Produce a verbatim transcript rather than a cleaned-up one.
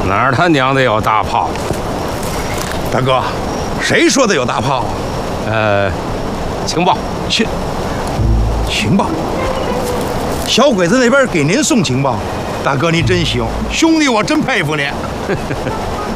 哪儿他娘的有大炮？ 大哥，谁说的有大炮啊？ 呃，情报， 情情报。小鬼子那边给您送情报，大哥你真行，兄弟我真佩服你。